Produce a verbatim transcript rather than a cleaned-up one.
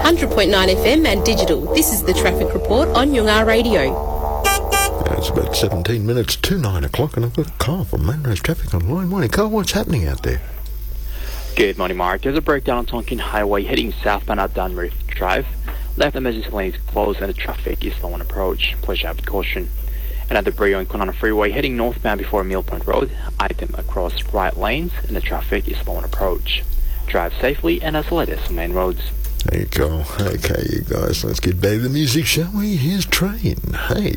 hundred point nine F M and digital. This is the Traffic Report on Yungar Radio. Yeah, it's about seventeen minutes to nine o'clock, and I've got Carl from Manrose Traffic on line. Morning, Carl. What's happening out there? Good morning, Mark. There's a breakdown on Tonkin Highway heading southbound at Dunreef Drive. Left emergency lane is closed and the traffic is slow on approach. Please have caution. And at the Brio and Kwinana Freeway heading northbound before Mill Point Road, item across right lanes and the traffic is slow on approach. Drive safely and as the latest main roads. There you go. Okay, you guys, let's get back to the music, shall we? Here's Train. Hey.